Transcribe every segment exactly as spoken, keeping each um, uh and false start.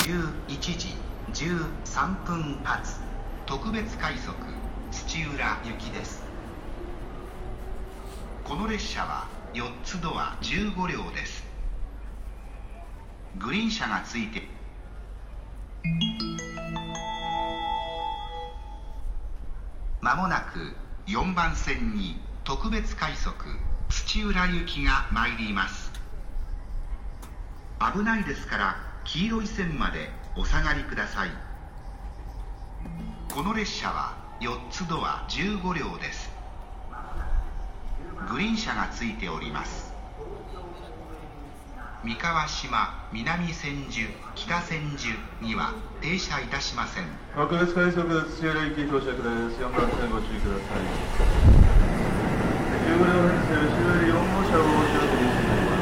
じゅういちじじゅうさんぷん発特別快速土浦行きです。この列車はよっつドアじゅうごりょうです。グリーン車がついてまもなくよんばんせんに特別快速土浦行きが参ります。危ないですから黄色い線までお下がりください。この列車はよっつドアじゅうごりょうです。グリーン車がついております。三河島、南千住、北千住には停車いたしません。 特別快速土浦行き到着です。よんばん線ご注意ください。じゅうごりょう編成後ろよりよんごうしゃをお知らせにしています。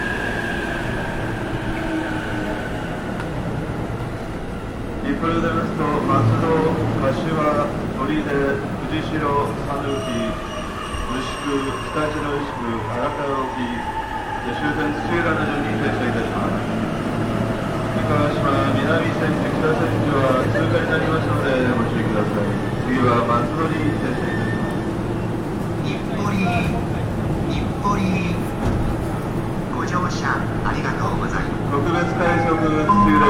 一歩で出ますと、松戸、柏、砦、藤代、讃岐、牛久、北千代牛久、荒川沖、終点土浦の順に停車いたします。三河島、南千住、北千住は通過になりますのでご注意ください。次は松戸に停車いたします。 日暮里、日暮里、ご乗車ありがとうございます。 特別快速土浦